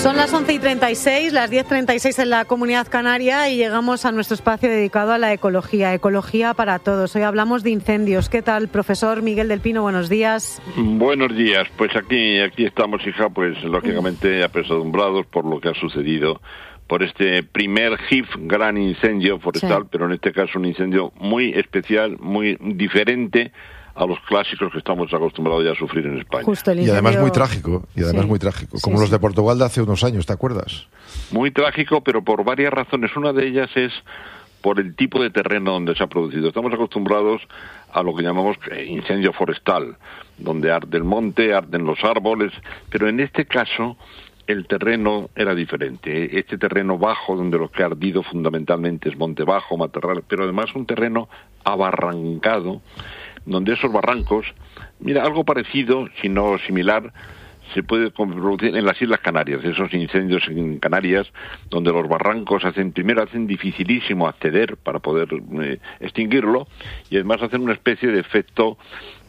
Son las 11:36, las 10:36 en la Comunidad Canaria y llegamos a nuestro espacio dedicado a la ecología. Ecología para todos. Hoy hablamos de incendios. ¿Qué tal, profesor Miguel del Pino? Buenos días. Buenos días. Pues aquí estamos, hija, pues lógicamente apesadumbrados por lo que ha sucedido, por este primer gran incendio forestal, sí. Pero en este caso un incendio muy especial, muy diferente a los clásicos que estamos acostumbrados ya a sufrir en España. Justo el incendio... Y además muy trágico, muy trágico, como los de Portugal de hace unos años, ¿te acuerdas? Muy trágico, pero por varias razones. Una de ellas es por el tipo de terreno donde se ha producido. Estamos acostumbrados a lo que llamamos incendio forestal, donde arde el monte, arden los árboles, pero en este caso el terreno era diferente. Este terreno bajo, donde lo que ha ardido fundamentalmente es monte bajo, matorral, pero además un terreno abarrancado, donde esos barrancos, mira, algo parecido, si no similar, se puede producir en las Islas Canarias, esos incendios en Canarias, donde los barrancos hacen dificilísimo acceder para poder extinguirlo, y además hacen una especie de efecto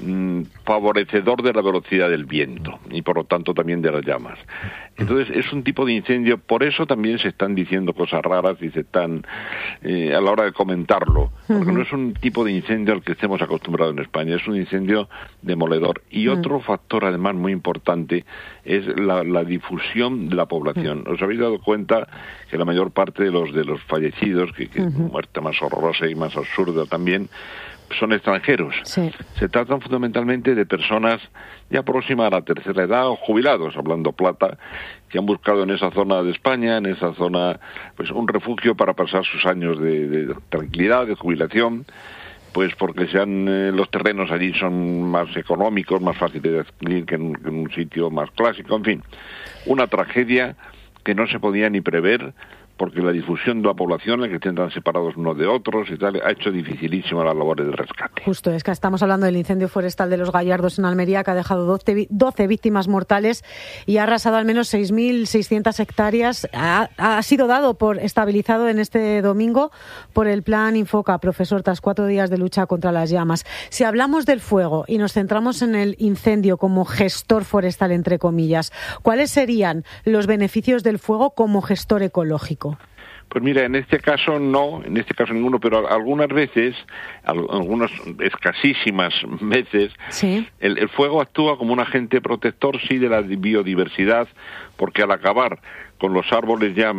favorecedor de la velocidad del viento, y por lo tanto también de las llamas. Entonces es un tipo de incendio, por eso también se están diciendo cosas raras y se están, a la hora de comentarlo, porque no es un tipo de incendio al que estemos acostumbrados en España, es un incendio demoledor. Y otro factor además muy importante es la difusión de la población. ¿Os habéis dado cuenta que la mayor parte de los fallecidos, que muerte más horrorosa y más absurda también, son extranjeros? Sí. Se tratan fundamentalmente de personas ya próximas a la tercera edad o jubilados, hablando plata, que han buscado en esa zona de España, en esa zona, pues un refugio para pasar sus años de tranquilidad, de jubilación, pues porque los terrenos allí son más económicos, más fáciles de adquirir que en un sitio más clásico, en fin. Una tragedia que no se podía ni prever, porque la difusión de la población, el que estén tan separados unos de otros y tal, ha hecho dificilísima las labores de rescate. Justo, es que estamos hablando del incendio forestal de Los Gallardos en Almería, que ha dejado 12 víctimas mortales y ha arrasado al menos 6.600 hectáreas. Ha sido dado por estabilizado en este domingo por el plan Infoca, profesor, tras 4 días de lucha contra las llamas. Si hablamos del fuego y nos centramos en el incendio como gestor forestal, entre comillas, ¿cuáles serían los beneficios del fuego como gestor ecológico? Pues mira, en este caso ninguno, pero algunas veces, algunas escasísimas veces, ¿sí? El fuego actúa como un agente protector, sí, de la biodiversidad, porque al acabar con los árboles ya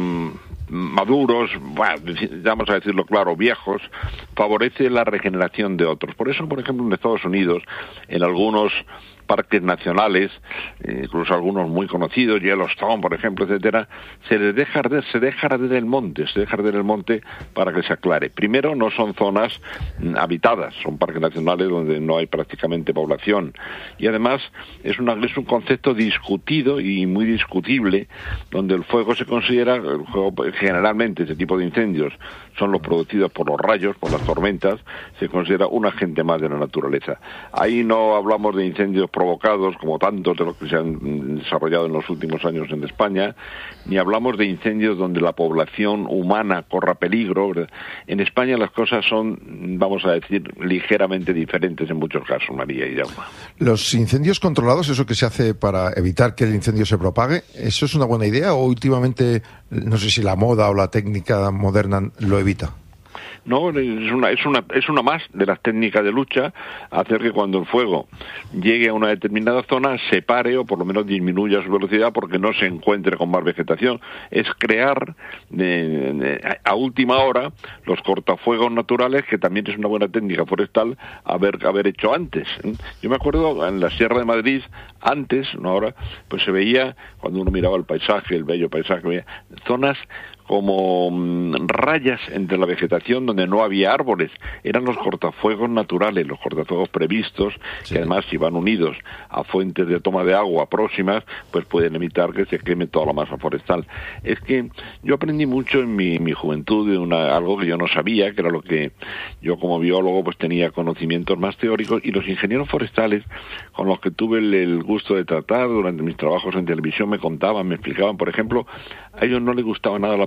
maduros, vamos a decirlo claro, viejos, favorece la regeneración de otros. Por eso, por ejemplo, en Estados Unidos, en algunos parques nacionales, incluso algunos muy conocidos, Yellowstone, por ejemplo, etcétera, se deja arder el monte para que se aclare. Primero, no son zonas habitadas, son parques nacionales donde no hay prácticamente población, y además es un concepto discutido y muy discutible, donde el fuego se considera, generalmente ese tipo de incendios son los producidos por los rayos, por las tormentas, se considera un agente más de la naturaleza. Ahí no hablamos de incendios provocados, como tantos de los que se han desarrollado en los últimos años en España, ni hablamos de incendios donde la población humana corra peligro. En España las cosas son, vamos a decir, ligeramente diferentes en muchos casos, María y Jaume. Los incendios controlados, eso que se hace para evitar que el incendio se propague, ¿eso es una buena idea o últimamente, no sé si la moda o la técnica moderna lo evita? No, es una más de las técnicas de lucha, hacer que cuando el fuego llegue a una determinada zona se pare o por lo menos disminuya su velocidad porque no se encuentre con más vegetación. Es crear a última hora los cortafuegos naturales, que también es una buena técnica forestal haber hecho antes. Yo me acuerdo en la Sierra de Madrid, antes, no ahora, pues se veía, cuando uno miraba el paisaje, el bello paisaje, veía zonas como rayas entre la vegetación donde no había árboles. Eran los cortafuegos naturales, los cortafuegos previstos, sí, que además si van unidos a fuentes de toma de agua próximas, pues pueden evitar que se queme toda la masa forestal. Es que yo aprendí mucho en mi juventud de algo que yo no sabía, que era lo que yo como biólogo pues tenía conocimientos más teóricos, y los ingenieros forestales con los que tuve el gusto de tratar durante mis trabajos en televisión me contaban, me explicaban, por ejemplo, a ellos no les gustaba nada la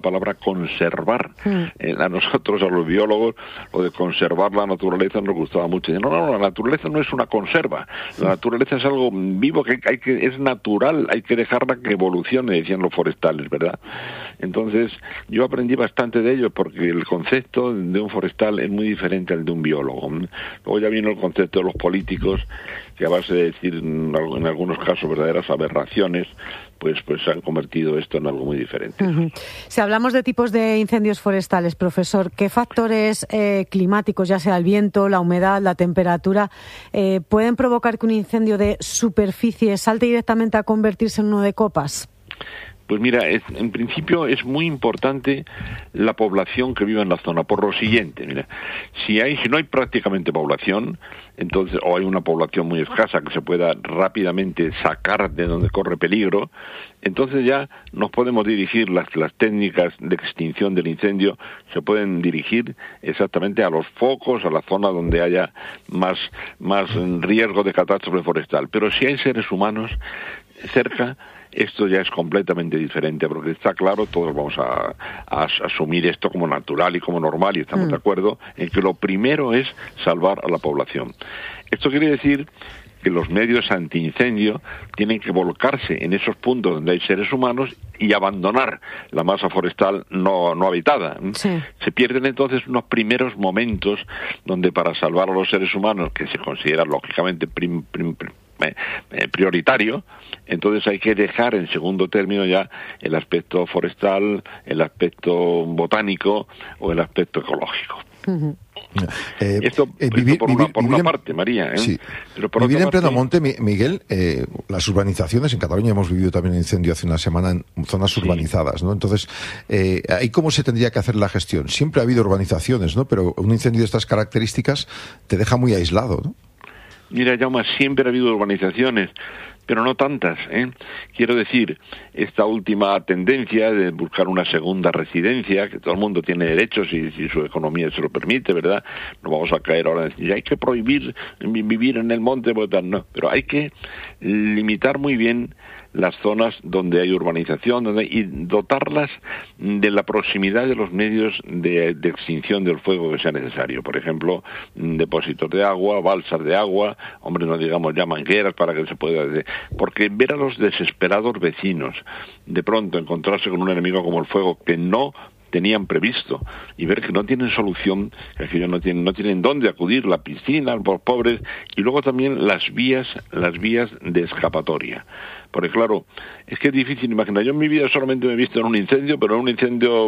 palabra conservar. A nosotros, a los biólogos, lo de conservar la naturaleza nos gustaba mucho. No, la naturaleza no es una conserva. La naturaleza es algo vivo que es natural, hay que dejarla que evolucione, decían los forestales, ¿verdad? Entonces, yo aprendí bastante de ello porque el concepto de un forestal es muy diferente al de un biólogo. Luego ya vino el concepto de los políticos, que a base de decir en algunos casos verdaderas aberraciones, pues se han convertido esto en algo muy diferente. Si hablamos de tipos de incendios forestales, profesor, ¿qué factores climáticos, ya sea el viento, la humedad, la temperatura, pueden provocar que un incendio de superficie salte directamente a convertirse en uno de copas? Pues mira, en principio es muy importante la población que vive en la zona, por lo siguiente, mira, si no hay prácticamente población, entonces, o hay una población muy escasa que se pueda rápidamente sacar de donde corre peligro, entonces ya nos podemos dirigir, las técnicas de extinción del incendio se pueden dirigir exactamente a los focos, a la zona donde haya más riesgo de catástrofe forestal. Pero si hay seres humanos cerca, esto ya es completamente diferente, porque está claro, todos vamos a asumir esto como natural y como normal, y estamos de acuerdo en que lo primero es salvar a la población. Esto quiere decir que los medios antiincendio tienen que volcarse en esos puntos donde hay seres humanos y abandonar la masa forestal no habitada. Sí. Se pierden entonces unos primeros momentos donde para salvar a los seres humanos, que se considera lógicamente prioritario, entonces hay que dejar en segundo término ya el aspecto forestal, el aspecto botánico o el aspecto ecológico. Esto por una parte, María. Sí. Pero por vivir otra en pleno parte, monte, Miguel, las urbanizaciones, en Cataluña hemos vivido también un incendio hace una semana en zonas urbanizadas, ¿no? Entonces, ¿ahí cómo se tendría que hacer la gestión? Siempre ha habido urbanizaciones, ¿no? Pero un incendio de estas características te deja muy aislado, ¿no? Mira, Jaume, siempre ha habido urbanizaciones, pero no tantas, ¿eh? Quiero decir, esta última tendencia de buscar una segunda residencia, que todo el mundo tiene derechos y si su economía se lo permite, ¿verdad? No vamos a caer ahora en decir, hay que prohibir vivir en el monte, no, pero hay que limitar muy bien las zonas donde hay urbanización y dotarlas de la proximidad de los medios de extinción del fuego que sea necesario. Por ejemplo, depósitos de agua, balsas de agua, hombre, no digamos ya mangueras para que se pueda... Porque ver a los desesperados vecinos de pronto encontrarse con un enemigo como el fuego que no tenían previsto y ver que no tienen solución, que ellos no tienen dónde acudir, la piscina, los pobres, y luego también las vías de escapatoria. Porque claro, es que es difícil imaginar. Yo en mi vida solamente me he visto en un incendio, pero en un incendio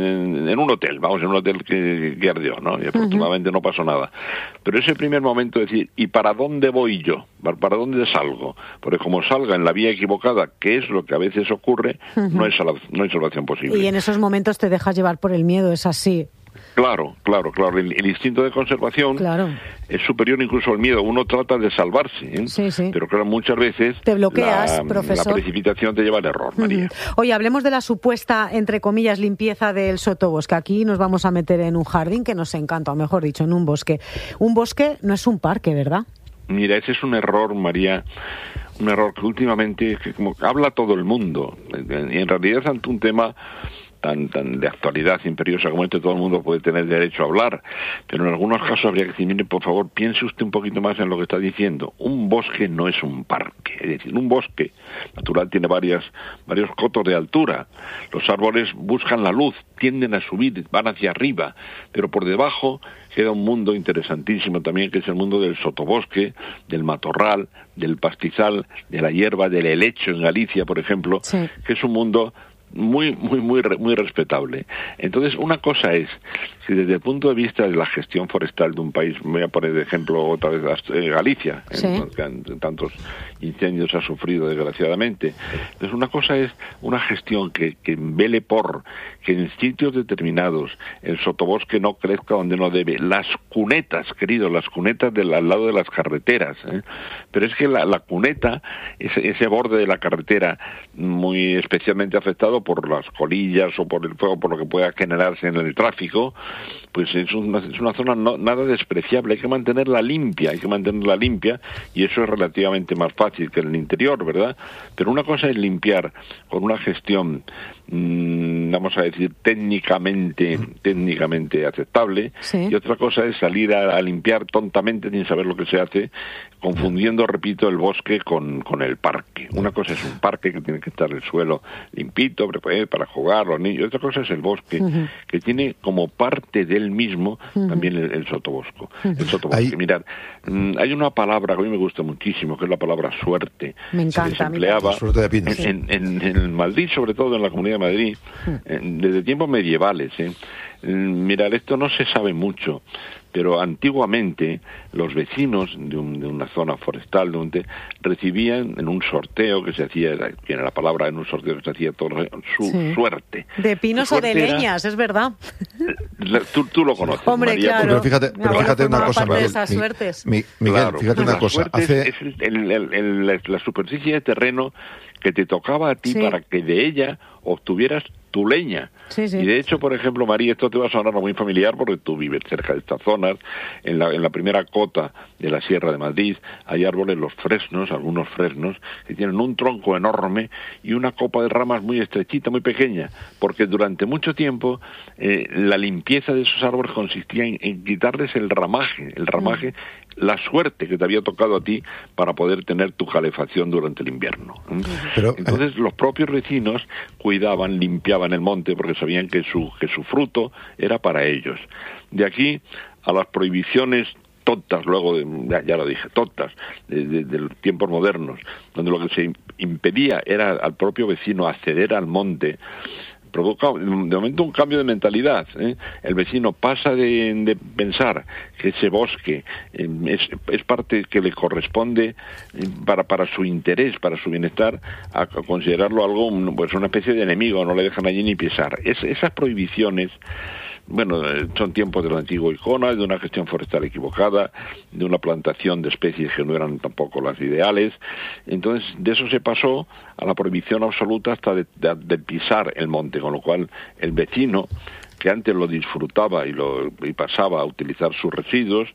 en un hotel, en un hotel que ardió, ¿no? Y afortunadamente no pasó nada. Pero ese primer momento de decir, ¿y para dónde voy yo? ¿Para dónde salgo? Porque como salga en la vía equivocada, que es lo que a veces ocurre, no hay salvación posible. Y en esos momentos te dejas llevar por el miedo, es así. Claro. El instinto de conservación es superior incluso al miedo. Uno trata de salvarse, ¿eh? Sí. Pero claro, muchas veces te bloqueas, profesor. La precipitación te lleva al error, María. Oye, hablemos de la supuesta, entre comillas, limpieza del sotobosque. Aquí nos vamos a meter en un jardín que nos encanta, o mejor dicho, en un bosque. Un bosque no es un parque, ¿verdad? Mira, ese es un error, María. Un error que últimamente como habla todo el mundo. Y en realidad ante un tema tan de actualidad imperiosa como todo el mundo puede tener derecho a hablar, pero en algunos casos habría que decir, mire, por favor, piense usted un poquito más en lo que está diciendo. Un bosque no es un parque, es decir, un bosque natural tiene varios cotos de altura. Los árboles buscan la luz, tienden a subir, van hacia arriba, pero por debajo queda un mundo interesantísimo también, que es el mundo del sotobosque, del matorral, del pastizal, de la hierba, del helecho en Galicia, por ejemplo, que es un mundo muy respetable. Entonces, una cosa es, si desde el punto de vista de la gestión forestal de un país, voy a poner de ejemplo otra vez Galicia, que tantos incendios ha sufrido desgraciadamente. Entonces, una cosa es una gestión que vele por que en sitios determinados el sotobosque no crezca donde no debe. Las cunetas, querido, las cunetas al lado de las carreteras, ¿eh? Pero es que la cuneta, ese borde de la carretera muy especialmente afectado por las colillas o por el fuego, por lo que pueda generarse en el tráfico, pues es una zona nada despreciable. Hay que mantenerla limpia, y eso es relativamente más fácil que en el interior, ¿verdad? Pero una cosa es limpiar con una gestión vamos a decir, técnicamente aceptable, sí. Y otra cosa es salir a limpiar tontamente sin saber lo que se hace, confundiendo, repito, el bosque con el parque. Una cosa es un parque que tiene que estar el suelo limpito para jugar los niños, otra cosa es el bosque, que tiene como parte del mismo también el sotobosque. Mirad, hay una palabra que a mí me gusta muchísimo, que es la palabra suerte. Me encanta. Se empleaba suerte de pinos. en Madrid, sobre todo en la Comunidad de Madrid, desde tiempos medievales. Mirad, esto no se sabe mucho, pero antiguamente los vecinos de una zona forestal recibían en un sorteo que se hacía, tiene la palabra, en un sorteo que se hacía todo, su suerte. De pinos o de leñas, es verdad. Tú lo conoces, hombre, María. Claro. Pero fíjate una cosa, Miguel. Miguel, claro, fíjate una cosa. Es la superficie de terreno que te tocaba a ti para que de ella obtuvieras tu leña. Sí. Y de hecho, por ejemplo, María, esto te va a sonar muy familiar porque tú vives cerca de estas zonas. En la primera cota de la Sierra de Madrid hay árboles, algunos fresnos, que tienen un tronco enorme y una copa de ramas muy estrechita, muy pequeña, porque durante mucho tiempo la limpieza de esos árboles consistía en quitarles el ramaje, la suerte que te había tocado a ti para poder tener tu calefacción durante el invierno. Entonces los propios vecinos cuidaban, limpiaban el monte porque sabían que su fruto era para ellos. De aquí a las prohibiciones tontas, luego ya lo dije, tontas, de los tiempos modernos, donde lo que se impedía era al propio vecino acceder al monte, provoca de momento un cambio de mentalidad. El vecino pasa de pensar que ese bosque es parte que le corresponde para su interés, para su bienestar, a considerarlo algo, pues una especie de enemigo, no le dejan allí ni pisar. Esas prohibiciones, bueno, son tiempos del antiguo Icona, de una gestión forestal equivocada, de una plantación de especies que no eran tampoco las ideales. Entonces, de eso se pasó a la prohibición absoluta hasta de pisar el monte, con lo cual el vecino, que antes lo disfrutaba y pasaba a utilizar sus residuos,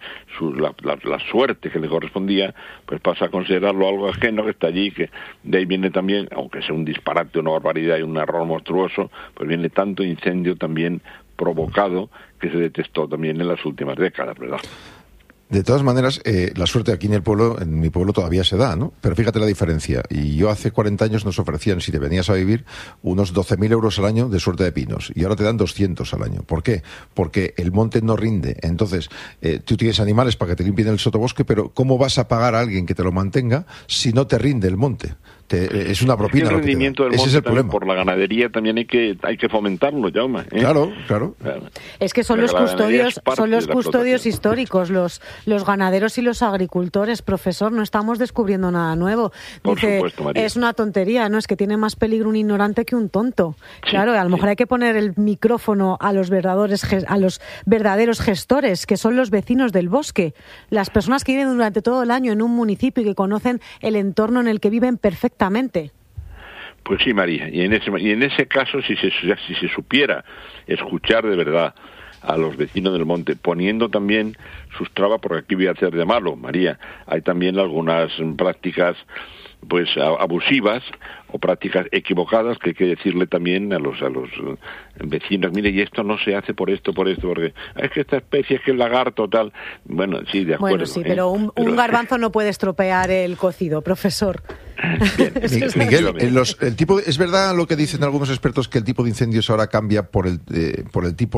la suerte que le correspondía, pues pasa a considerarlo algo ajeno que está allí, que de ahí viene también, aunque sea un disparate, una barbaridad y un error monstruoso, pues viene tanto incendio también provocado que se detectó también en las últimas décadas, ¿verdad? De todas maneras, la suerte aquí en mi pueblo todavía se da, ¿no? Pero fíjate la diferencia. Y yo hace 40 años nos ofrecían, si te venías a vivir, unos 12.000 euros al año de suerte de pinos. Y ahora te dan 200 al año. ¿Por qué? Porque el monte no rinde. Entonces, tú tienes animales para que te limpien el sotobosque, pero ¿cómo vas a pagar a alguien que te lo mantenga si no te rinde el monte? Es una propina. El rendimiento del monte, ese es el problema. Por la ganadería también hay que fomentarlo, Jaume. Claro. Es que son los custodios históricos, los ganaderos y los agricultores, profesor, no estamos descubriendo nada nuevo. Dice, por supuesto, María. Es una tontería, ¿no? Es que tiene más peligro un ignorante que un tonto. Sí, claro, a lo mejor hay que poner el micrófono a los verdaderos gestores, que son los vecinos del bosque, las personas que viven durante todo el año en un municipio y que conocen el entorno en el que viven perfectamente. Pues sí, María, y en ese caso, si se supiera escuchar de verdad a los vecinos del monte, poniendo también sus trabas, porque aquí voy a hacer de malo, María, hay también algunas prácticas pues abusivas o prácticas equivocadas que hay que decirle también a los vecinos, mire, y esto no se hace por esto, porque es que esta especie es que el lagarto tal, bueno, sí, de acuerdo. Bueno, sí, pero un garbanzo no puede estropear el cocido, profesor. Bien, Miguel, el tipo es verdad lo que dicen algunos expertos, que el tipo de incendios ahora cambia por el tipo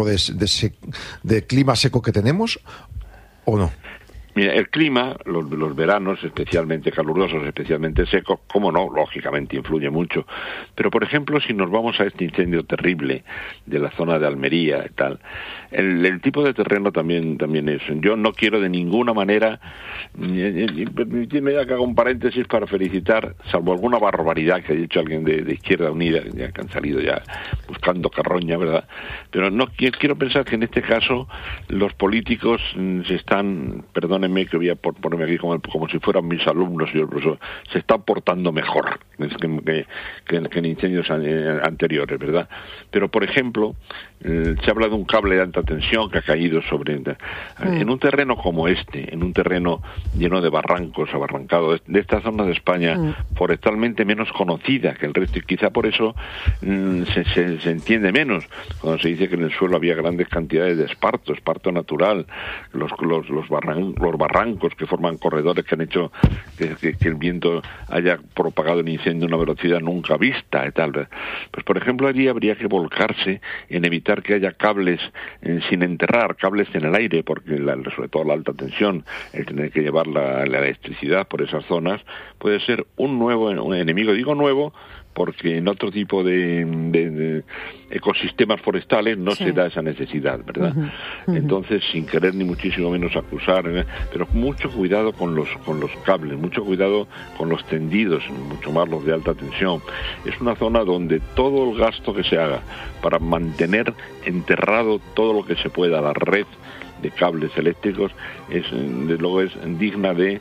de clima seco que tenemos, ¿o no? Mira, el clima, los veranos especialmente calurosos, especialmente secos, cómo no, lógicamente influye mucho. Pero, por ejemplo, si nos vamos a este incendio terrible de la zona de Almería y tal, el tipo de terreno también es. Yo no quiero de ninguna manera, permitidme ya que haga un paréntesis para felicitar, salvo alguna barbaridad que haya dicho alguien de Izquierda Unida, ya que han salido ya buscando carroña, ¿verdad? Pero no quiero pensar que en este caso los políticos se están, perdonen perdónenme que voy a ponerme aquí como si fueran mis alumnos y el profesor, se está portando mejor que en incendios anteriores, ¿verdad? Pero, por ejemplo, se habla de un cable de alta tensión que ha caído en un terreno como en un terreno lleno de barrancos, abarrancado, de esta zona de España, forestalmente menos conocida que el resto, y quizá por eso se entiende menos cuando se dice que en el suelo había grandes cantidades de esparto natural, los barrancos que forman corredores que han hecho que el viento haya propagado el incendio a una velocidad nunca vista y tal. Pues, por ejemplo, allí habría que volcarse en evitar que haya cables sin enterrar, cables en el aire, porque sobre todo la alta tensión, el tener que llevar la electricidad por esas zonas, puede ser un enemigo. Digo nuevo porque en otro tipo de ecosistemas forestales no se da esa necesidad, ¿verdad? Entonces, sin querer ni muchísimo menos acusar, pero mucho cuidado con los cables, mucho cuidado con los tendidos, mucho más los de alta tensión. Es una zona donde todo el gasto que se haga para mantener enterrado todo lo que se pueda, la red de cables eléctricos, desde luego es digna de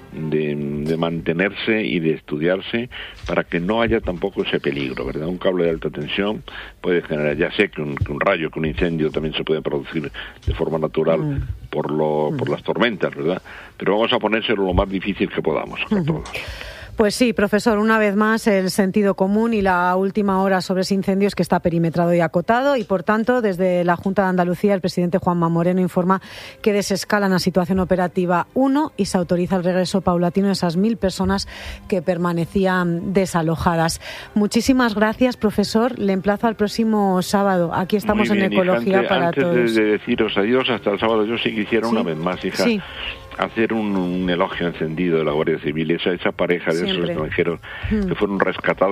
mantenerse y de estudiarse para que no haya tampoco ese peligro, ¿verdad? Un cable de alta tensión puede generar, ya sé que un rayo, que un incendio también se puede producir de forma natural por las tormentas, ¿verdad? Pero vamos a ponérselo lo más difícil que podamos a todos. Pues sí, profesor, una vez más el sentido común y la última hora sobre ese incendio es que está perimetrado y acotado y, por tanto, desde la Junta de Andalucía el presidente Juanma Moreno informa que desescalan la situación operativa 1 y se autoriza el regreso paulatino de esas 1.000 personas que permanecían desalojadas. Muchísimas gracias, profesor. Le emplazo al próximo sábado. Aquí estamos en Ecología para Todos. Antes de deciros adiós hasta el sábado, yo sí quisiera una vez más, hija, hacer un elogio encendido de la Guardia Civil, esa pareja de esos extranjeros que fueron rescatados